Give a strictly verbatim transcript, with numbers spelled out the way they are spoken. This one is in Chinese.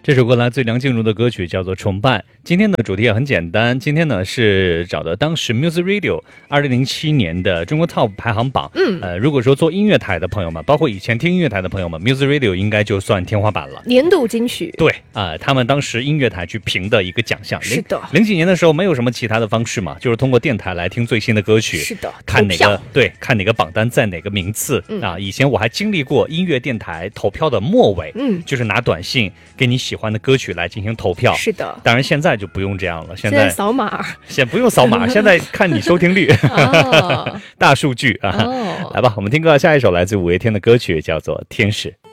这首歌来自梁静茹的歌曲叫做《崇拜》。今天的主题也很简单，今天呢是找的当时 Music Radio 二零零七年的中国 Top 排行榜。 嗯， 呃，如果说做音乐台的朋友们，包括以前听音乐台的朋友们 ，Music Radio 应该就算天花板了， 年度金曲。 对啊、呃，他们当时音乐台去评的一个奖项。 是的， 零几年的时候没有什么其他的方式嘛，就是通过电台来听最新的歌曲。 是的， 看哪个对，看哪个榜单在哪个名次、 嗯、 啊。以前我还经历过音乐电台投票的末尾， 嗯， 就是拿短信给你喜欢的歌曲来进行投票。 是的， 当然现在就不用这样了，现在, 现在扫码， 现在不用扫码，现在看你收听率， 哦、 大数据啊、 哦。 来吧，我们听歌，下一首来自五月天的歌曲叫做《天使》。